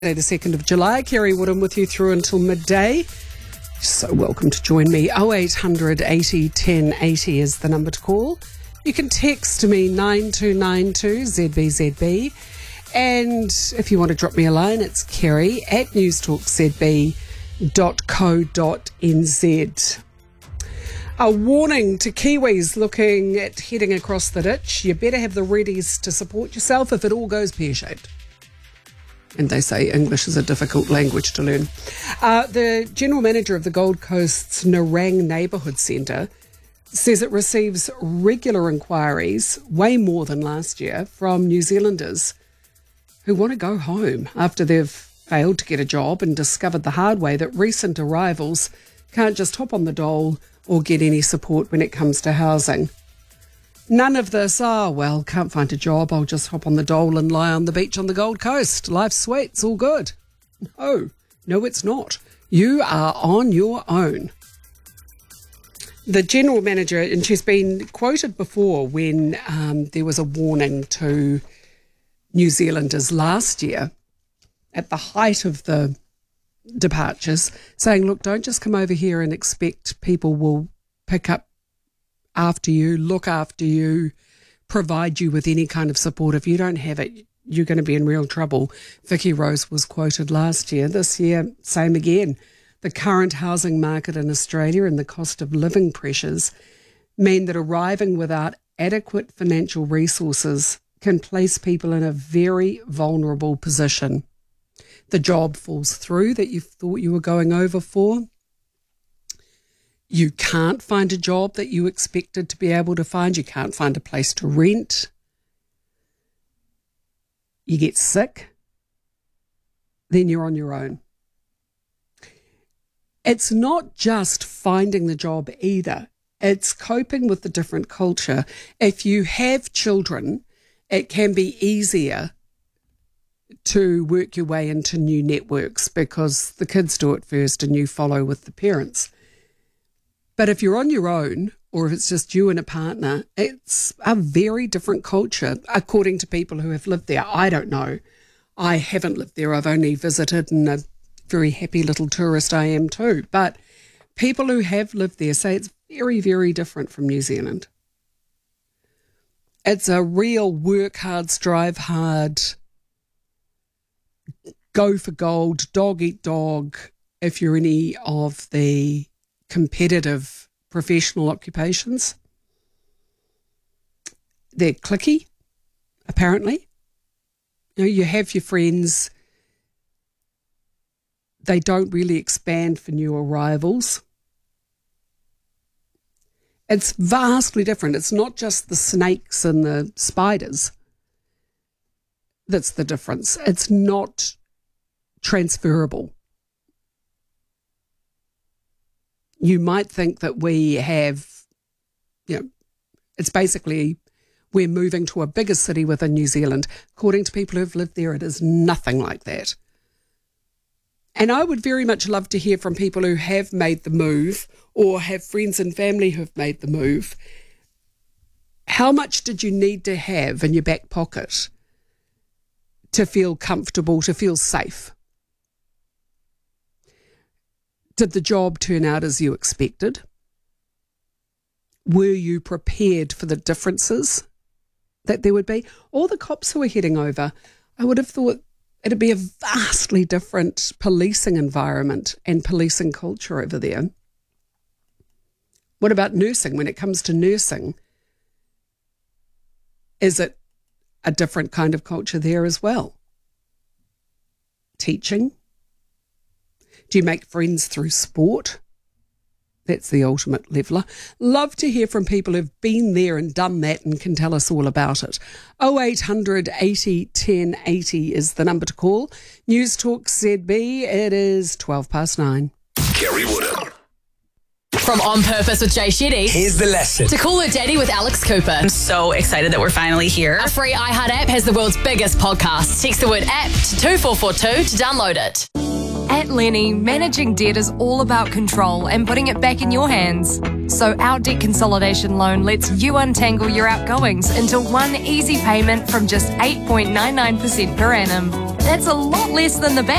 The 2nd of July. Kerry Woodham with you through until midday. So welcome to join me. 0800 80 10 80 is the number to call. You can text me 9292 ZBZB. And if you want to drop me a line, it's Kerry at newstalkzb.co.nz. A warning to Kiwis looking at heading across the ditch. You better have the readies to support yourself if it all goes pear-shaped. And they say English is a difficult language to learn. The General Manager of the Gold Coast's Nerang Neighbourhood Centre says it receives regular inquiries, way more than last year, from New Zealanders who want to go home after they've failed to get a job and discovered the hard way that recent arrivals can't just hop on the dole or get any support when it comes to housing. None of this, can't find a job, I'll just hop on the dole and lie on the beach on the Gold Coast. Life's sweet, it's all good. No, it's not. You are on your own. The General Manager, and she's been quoted before when there was a warning to New Zealanders last year at the height of the departures, saying, look, don't just come over here and expect people will pick up after you, look after you, provide you with any kind of support. If you don't have it, you're going to be in real trouble. Vicky Rose was quoted last year. This year, same again. The current housing market in Australia and the cost of living pressures mean that arriving without adequate financial resources can place people in a very vulnerable position. The job falls through that you thought you were going over for. You can't find a job that you expected to be able to find. You can't find a place to rent. You get sick. Then you're on your own. It's not just finding the job either. It's coping with the different culture. If you have children, it can be easier to work your way into new networks because the kids do it first and you follow with the parents. But if you're on your own, or if it's just you and a partner, it's a very different culture, according to people who have lived there. I don't know. I haven't lived there. I've only visited, and a very happy little tourist I am too. But people who have lived there say it's very, very different from New Zealand. It's a real work hard, strive hard, go for gold, dog eat dog, if you're any of the competitive professional occupations. They're cliquey, apparently. You know, you have your friends. They don't really expand for new arrivals. It's vastly different. It's not just the snakes and the spiders that's the difference. It's not transferable. You might think that we have, it's basically we're moving to a bigger city within New Zealand. According to people who've lived there, it is nothing like that. And I would very much love to hear from people who have made the move or have friends and family who've made the move. How much did you need to have in your back pocket to feel comfortable, to feel safe? Did the job turn out as you expected? Were you prepared for the differences that there would be? All the cops who are heading over, I would have thought it'd be a vastly different policing environment and policing culture over there. What about nursing? When it comes to nursing, is it a different kind of culture there as well? Teaching? Do you make friends through sport? That's the ultimate leveller. Love to hear from people who've been there and done that and can tell us all about it. 0800 80 10 80 is the number to call. News Talk ZB, it is 9:12. Kerry Woodham. From On Purpose with Jay Shetty. Here's the lesson. To Call Her Daddy with Alex Cooper. I'm so excited that we're finally here. Our free iHeart app has the world's biggest podcast. Text the word app to 24442 to download it. At Lenny, managing debt is all about control and putting it back in your hands. So our debt consolidation loan lets you untangle your outgoings into one easy payment from just 8.99% per annum. That's a lot less than the bank.